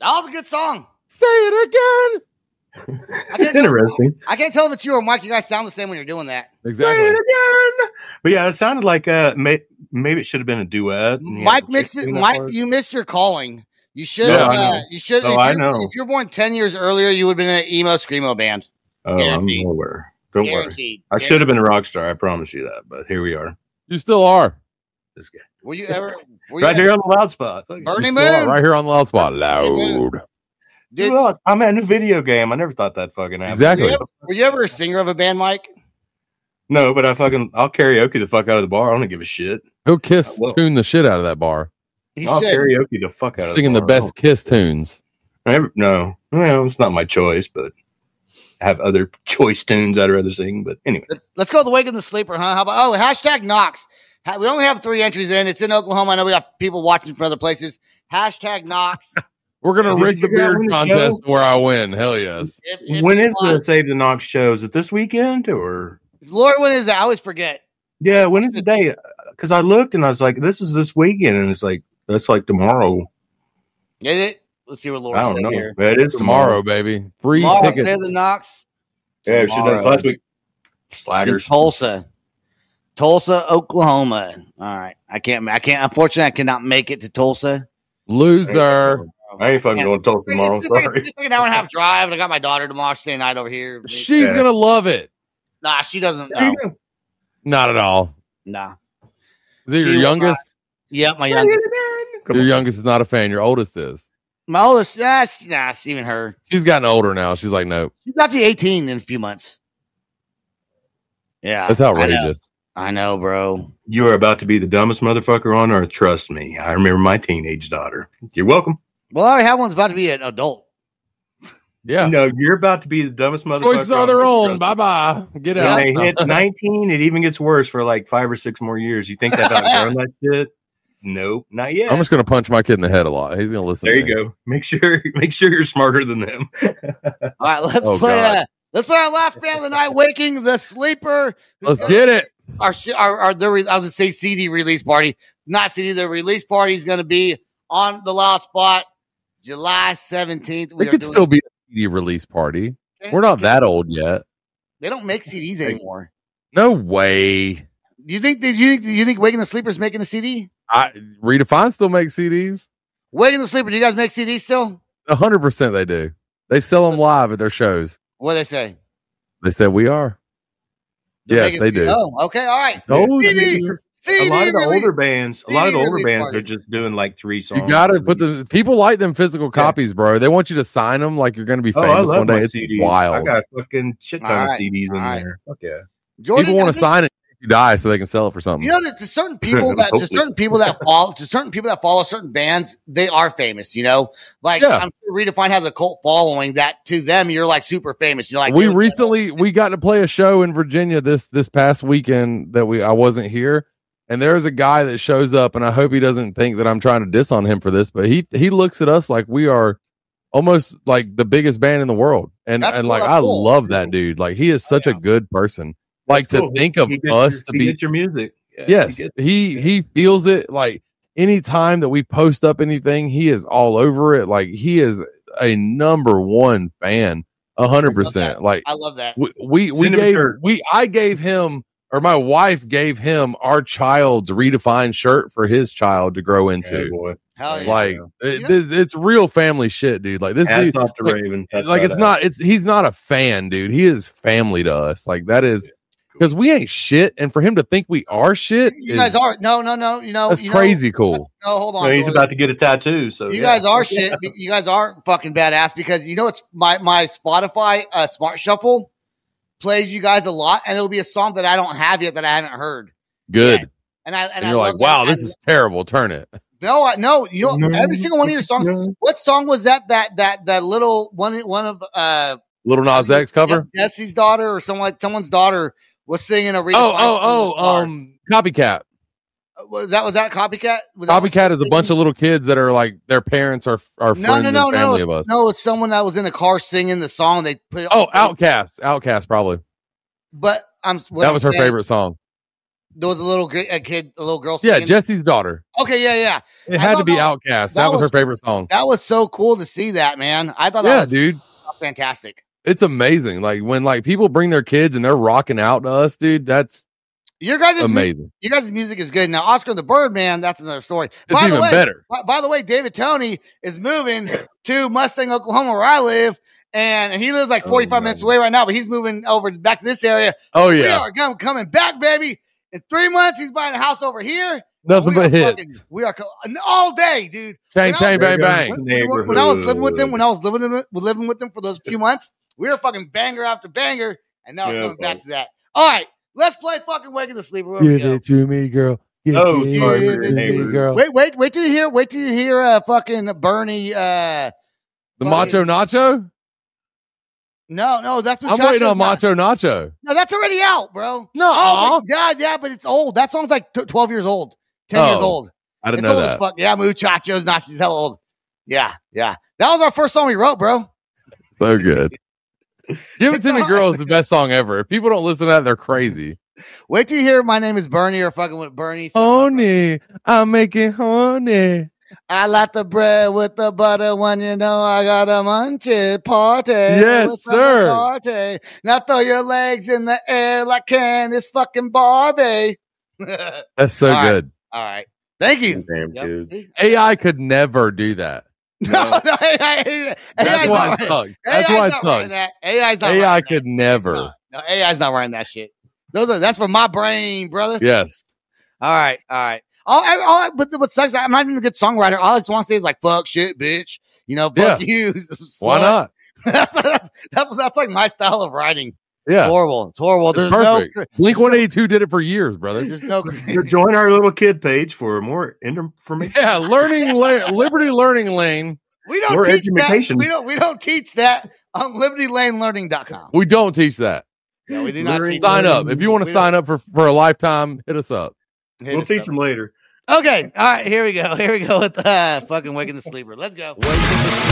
That was a good song. Say it again. Interesting. I can't tell if it's you or Mike. You guys sound the same when you're doing that. Exactly. Say it again. But yeah, it sounded like maybe it should have been a duet. Mike mixed it. Mike, you missed your calling. You should. You should. Oh, I know. If you're born 10 years earlier, you would have been in an emo screamo band. Oh, I'm aware. Don't worry. I should have been a rock star. I promise you that. But here we are. You still are. This guy. Were you ever right here on the loud spot? Burning Man? Right here on the loud spot. Loud. I'm in a video game. I never thought that fucking happened. Exactly. Were you ever a singer of a band, Mike? No, but I'll karaoke the fuck out of the bar. I don't give a shit. He'll tune the shit out of that bar. I'll karaoke the fuck out of singing the bar. The best Kiss tunes. No, it's not my choice, but I have other choice tunes I'd rather sing. But anyway, let's go with the Wake and the Sleeper, huh? How about hashtag Knox? We only have 3 entries in. It's in Oklahoma. I know we got people watching from other places. Hashtag Knox. We're going to rig the beard contest where I win. Hell yes. When is the Save the Knox show? Is it this weekend or? Lord, when is that? I always forget. Yeah, when is the day? Because I looked and I was like, this is this weekend. And it's like, that's like tomorrow. Is it? Let's see what Laura said here. It is tomorrow, baby. Free tickets. Save the Knox. Yeah, she does last week. Slaggers. Tulsa, Oklahoma. All right. I can't, unfortunately, I cannot make it to Tulsa. Loser. I ain't fucking going to Tulsa tomorrow. Sorry. It's like an hour and a half drive, and I got my daughter tomorrow. She's staying night over here. She's going to love it. Nah, she doesn't. No. Not at all. Nah. Is it your youngest? Yeah, my youngest. Your youngest is not a fan. Your oldest is. My oldest, even her. She's gotten older now. She's like, nope. She's about to be 18 in a few months. Yeah. That's outrageous. I know, bro. You are about to be the dumbest motherfucker on earth. Trust me. I remember my teenage daughter. You're welcome. Well, I already have one's about to be an adult. Yeah. No, you're about to be the dumbest motherfucker. Choices are their own. Bye-bye. Get out. When they hit 19, it even gets worse for like 5 or 6 more years. You think they've outgrown that shit? Nope, not yet. I'm just going to punch my kid in the head a lot. He's going to listen. There you go. Make sure you're smarter than them. All right, let's play. Let's play our last band of the night, Waking the Sleeper. Let's get it. I was going to say CD release party, not CD. The release party is going to be on the Loud Spot, July 17th. It could still be a CD release party. We're not that old yet. They don't make CDs anymore. No way. Do you think Waking the Sleeper is making a CD? Redefine still makes CDs. Waking the Sleeper, do you guys make CDs still? 100% they do. They sell them live at their shows. What do they say? They said we are. Yes, they do. Oh, okay, all right. CD, a lot of the older bands are just doing like 3 songs. You gotta put people like them physical copies, bro. They want you to sign them like you're gonna be famous one day. It's CDs. wild. I got a fucking shit ton of CDs in there. Fuck yeah. Jordan, people want to sign it if you die so they can sell it for something. You know, to certain people that follow certain bands, they are famous. You know, like I'm sure Redefine has a cult following that to them you're like super famous. You're like we got to play a show in Virginia this past weekend that I wasn't here, and there's a guy that shows up, and I hope he doesn't think that I'm trying to diss on him for this, but he looks at us like we are almost like the biggest band in the world, and cool, like I love that dude. Like he is such a good person. Like to think of us to be your music. Yeah, yes, he feels it. Like anytime that we post up anything, he is all over it. Like he is a number one fan, 100%. Like I love that. I gave him, or my wife gave him, our child's Redefined shirt for his child to grow into. Boy. Hell yeah. Like it's real family shit, dude. Like this dude, off to Raven. He's not a fan, dude. He is family to us. Like that is. Because we ain't shit, and for him to think we are shit, you guys are no. You know that's crazy cool. No, hold on. He's about to get a tattoo, so you guys are shit. You guys are fucking badass because you know it's my Spotify Smart Shuffle plays you guys a lot, and it'll be a song that I don't have yet that I haven't heard. Good, yet. And you're like, wow, this is terrible. Turn it. No, you know every single one of your songs. What song was that little one of Little Nas X cover? Jesse's daughter or someone's daughter. Was singing a Copycat. Was that Copycat? Copycat is a bunch of little kids that are like their parents are friends and family of us. No, it's someone that was in a car singing the song. They put it. Outkast probably. But that was her favorite song. there was a little kid, a little girl Yeah, singing? Jesse's daughter. Okay, yeah. It I had to thought be that- Outkast. that That was her was- favorite song. That was so cool to see that, man. I thought that Yeah, was dude. fantastic. It's amazing. Like when like people bring their kids and they're rocking out to us, dude. That's Your guys' amazing. You guys' music is good. Now, Oscar the Birdman, that's another story. It's even better. By the way, David Tony is moving to Mustang, Oklahoma, where I live, and he lives like 45 minutes away right now, but he's moving over back to this area. Oh We yeah, are coming back, baby. In 3 months, he's buying a house over here. nothing but hits. We are all day, dude. Chain, chain, bang, There bang. goes When I was living with them, living with them for those few months, we were fucking banger after banger, and now we're coming back to that. All right, let's play fucking Waking the Sleeper. Where we Give go. it to me, girl. Give Oh, it sorry for to your me, neighbor. girl. Wait till you hear fucking Bernie. The Macho Nacho. No, that's I'm waiting on Macho Nacho. No, that's already out, bro. No, oh, yeah, but it's old. That song's like 12 years old, 10 years Oh, old. I didn't It's know old as that. fuck. Yeah, muchachos, Nazis, hell old. Yeah. That was our first song we wrote, bro. So good. Give it It's to me, all- girl is the best song ever. If people don't listen to that, they're crazy. Wait till you hear My Name is Bernie or fucking with Bernie. Honey, I'm making honey. I like the bread with the butter when you know I got a munch it party. Yes, with some sir. Bacardi. Now throw your legs in the air like Candace fucking Barbie. That's so All right. good. All right. Thank you. Damn Yep. kids. See? AI could never do that. No, That's why it sucks. That's why it sucks. AI's not AI writing could that. never. No, AI's not writing that shit. That's for my brain, brother. Yes. All right. But what sucks, I'm not even a good songwriter. All I just want to say is like, fuck, shit, bitch. You know, fuck you. Why slut. not? that's like my style of writing. Yeah. It's horrible. It's horrible. It's There's perfect. no. Blink 182 did it for years, brother. There's no. Join our little kid page for more information. Yeah, Liberty Learning Lane. We don't More teach that. education. We don't teach that on libertylanelearning.com. We don't teach that. No, we do not Learning- teach Sign that. up. If you want to We sign up for a lifetime, hit us up. Hit We'll us teach up. them later. Okay. All right. Here we go with fucking Waking the Sleeper. Let's go.